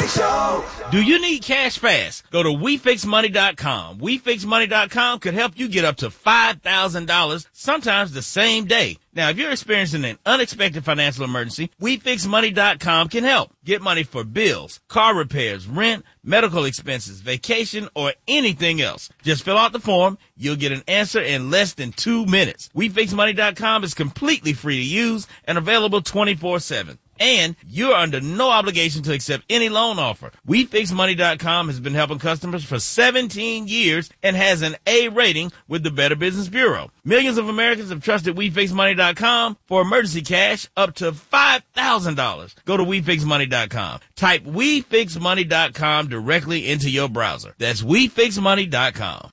Show. Do you need cash fast? Go to WeFixMoney.com. WeFixMoney.com could help you get up to $5,000, sometimes the same day. Now, if you're experiencing an unexpected financial emergency, WeFixMoney.com can help. Get money for bills, car repairs, rent, medical expenses, vacation, or anything else. Just fill out the form. You'll get an answer in less than 2 minutes. WeFixMoney.com is completely free to use and available 24/7. And you're under no obligation to accept any loan offer. WeFixMoney.com has been helping customers for 17 years and has an A rating with the Better Business Bureau. Millions of Americans have trusted WeFixMoney.com for emergency cash up to $5,000. Go to WeFixMoney.com. Type WeFixMoney.com directly into your browser. That's WeFixMoney.com.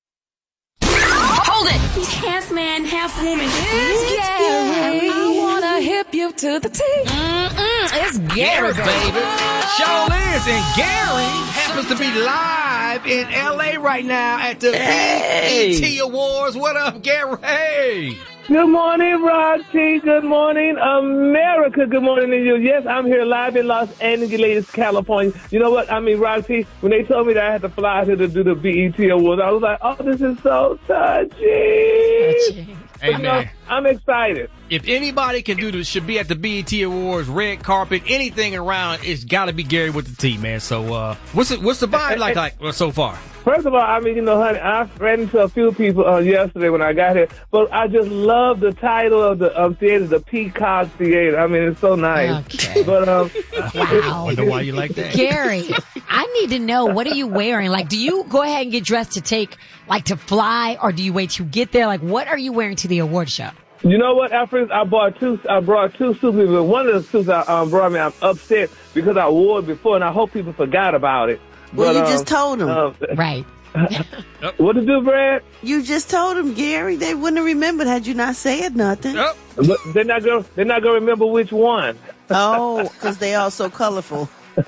Hold it! He's half man, half woman. It's Gary. I wanna hip you to the T. It's Gary, baby. Show is, and Gary happens to be live in L.A. right now at the BET Awards. What up, Gary? Good morning, Rod T. Good morning, America. Good morning to you. Yes, I'm here live in Los Angeles, California. You know what? I mean, Rod T., when they told me that I had to fly here to do the BET Awards, I was like, oh, this is so touching. Hey, man. I'm excited. If anybody can do this, should be at the BET Awards, red carpet, anything around, it's got to be Gary with the T, man. So, what's the vibe like so far? First of all, I mean, you know, honey, I ran into a few people yesterday when I got here, but I just love the title of the theater, the Peacock Theater. I mean, it's so nice. Okay. But wow. I wonder why you like that. Gary, I need to know, what are you wearing? Like, do you go ahead and get dressed to fly, or do you wait to get there? Like, what are you wearing to the award show? You know what, Alfred? I brought two suits. But one of the suits I brought me, I'm upset because I wore it before, and I hope people forgot about it. Well, you just told them. Right. What to do, Brad? You just told them, Gary. They wouldn't have remembered had you not said nothing. But they're not gonna remember which one. Oh, because they all so colorful.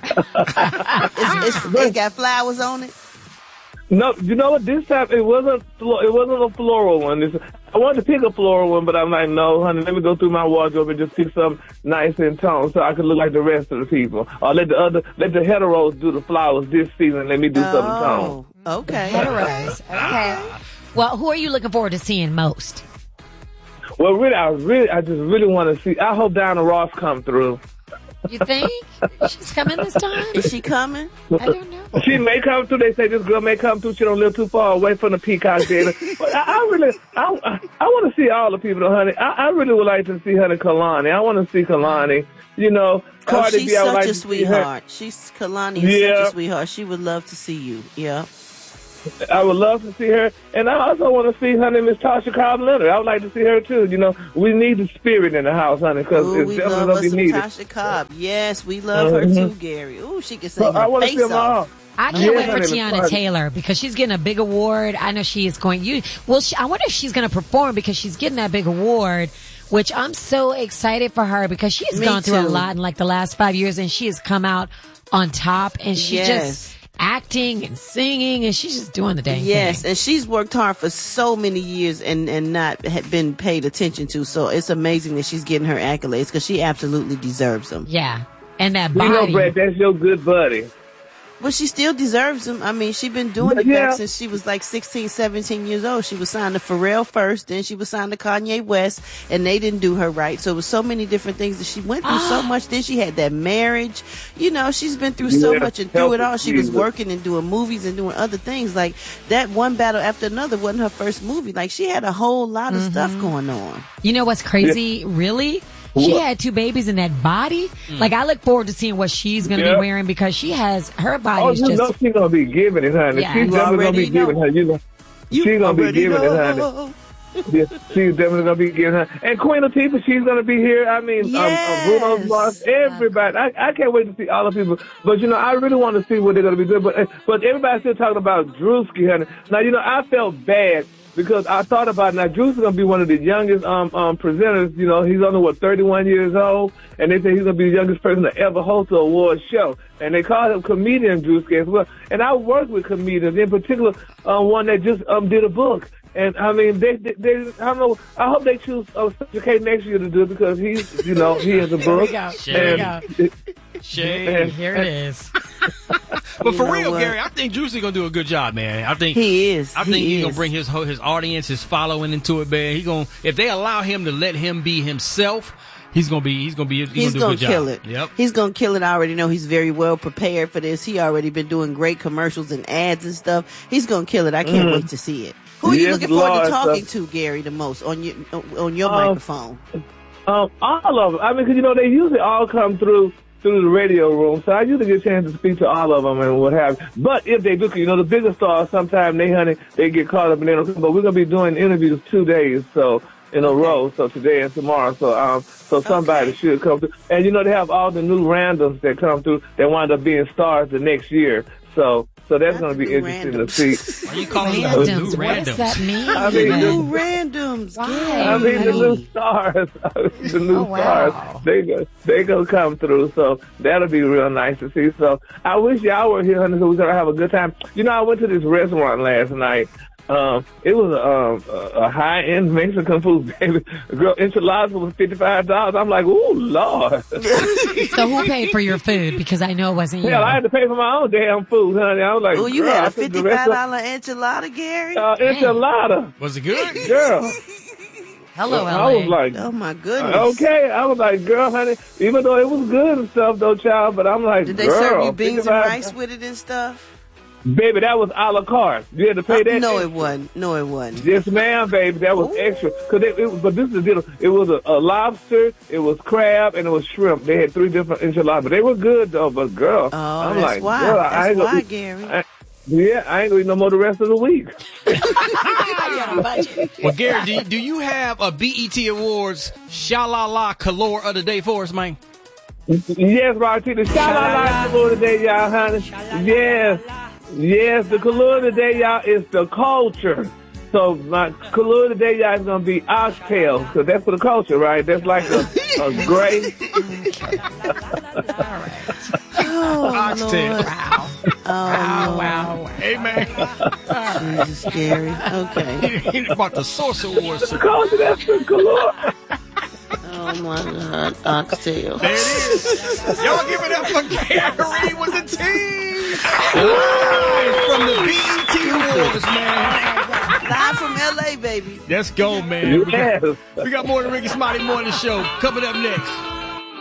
It got flowers on it. No, you know what? This time it wasn't a floral one. I wanted to pick a floral one, but I'm like, no, honey, let me go through my wardrobe and just pick something nice and toned so I can look like the rest of the people. Or let the heteros do the flowers this season. Let me do something toned. Okay. Heteros. Okay. Well, who are you looking forward to seeing most? Well, I just really want to see. I hope Diana Ross come through. You think she's coming this time? Is she coming? I don't know. She may come through. They say this girl may come through. She don't live too far away from the Peacock Theater. But I want to see all the people, though, honey. I really would like to see honey Kalani. I want to see Kalani. You know, Cardi she's B, I would such like a to see sweetheart. her. Kalani is such a sweetheart. She would love to see you. Yeah. I would love to see her. And I also want to see honey Miss Tasha Cobb Leonard. I would like to see her, too. You know, we need the spirit in the house, honey, because it's definitely going to be needed. Tasha Cobb. Yes, we love her, too, Gary. Ooh, she can sing her face off. I can't wait for Tiana Taylor because she's getting a big award. I know she is going. I wonder if she's going to perform because she's getting that big award, which I'm so excited for her because she's gone through a lot in like the last 5 years, and she has come out on top, and she just acting and singing, and she's just doing the dang thing. Yes, and she's worked hard for so many years and not been paid attention to. So it's amazing that she's getting her accolades because she absolutely deserves them. Yeah, and that body. You know, Brad, that's your good buddy. Well, she still deserves them. I mean, she's been doing it back since she was like 16, 17 years old. She was signed to Pharrell first, then she was signed to Kanye West, and they didn't do her right. So it was so many different things that she went through so much. Then she had that marriage. You know, she's been through so much, and through it all, she was working and doing movies and doing other things. Like that One Battle After Another wasn't her first movie. Like she had a whole lot of stuff going on. You know what's crazy, really? She had 2 babies in that body. Like, I look forward to seeing what she's going to be wearing because she has, her body is just... know she's going to be giving it, honey. Yeah. She's definitely going to be giving her, you know. She's going to be giving it, honey. Yeah, she's definitely going to be giving her. And Queen Latifah, she's going to be here. I mean, Bruno Mars, everybody. I can't wait to see all the people. But, you know, I really want to see what they're going to be doing. But everybody's still talking about Drewski, honey. Now, you know, I felt bad because I thought about it. Now, Drew's going to be one of the youngest presenters. You know, he's only, 31 years old, and they say he's going to be the youngest person to ever host an award show. And they call him Comedian Drewski as well. And I work with comedians, in particular one that just did a book. And, I mean, they I don't know, I hope they choose Sasha K next year to do it because he's, you know, he has a book. Here we go. Shade. Here it is. But for real, Gary, I think Juicy gonna do a good job, man. I think he is. I think he's gonna bring his audience, his following into it, man. If they allow him to let him be himself, he's gonna do a good job. Kill it. Yep. He's gonna kill it. I already know he's very well prepared for this. He already been doing great commercials and ads and stuff. He's gonna kill it. I can't wait to see it. Who are you looking forward to talking to, Gary, the most on your microphone? All of them. I mean, because they usually all come through the radio room, so I usually get a chance to speak to all of them and what have you. But if they do, the bigger stars, sometimes they get caught up in it. But we're gonna be doing interviews 2 days, so in a row, so today and tomorrow. So somebody should come through, and they have all the new randoms that come through that wind up being stars the next year. So that's going to be interesting to see. Why are you calling them new randoms? What does that mean? I mean, new randoms. I mean, the new stars. The new stars. They gonna come through. So that'll be real nice to see. So I wish y'all were here, honey, so we're going to have a good time. I went to this restaurant last night. It was a high-end Mexican food, baby. Girl, enchiladas was $55. I'm like, ooh, Lord. So who paid for your food? Because I know it wasn't you. Hell, I had to pay for my own damn food, honey. I was like, oh, you had a $55 enchilada, Gary? Enchilada. Was it good? Girl. Hello, LA. I was like, oh my goodness. Okay, I was like, girl, honey, even though it was good and stuff, though, child, but I'm like, did they serve you beans and rice with it and stuff? Baby, that was a la carte. You had to pay that? No, it wasn't. No, it wasn't. Yes, ma'am, baby. That was extra. But this is the deal. It was a lobster, it was crab, and it was shrimp. They had 3 different enchiladas. But they were good, though. But, girl, I'm that's like, why. Girl, that's why, Gary. I ain't going to eat no more the rest of the week. Well, Gary, do you have a BET Awards sha-la-la color of the day for us, man? Yes, Martina. Sha-la-la color of the day, y'all, honey. Yes, the color of the day, y'all, is the culture. So my color of the day, y'all, is going to be oxtail, because that's for the culture, right? That's like a gray. Oxtail. Wow. Wow. Hey, man. This is scary. Okay. He bought the Source Awards. The culture, that's the color. Oh, my God. Oxtail. There it is. Y'all give it up for Gary with the team. Live from the BET Awards, man. Live from L.A., baby. Let's go, man. Yes. We got more of the Ricky Smiley Morning Show coming up next.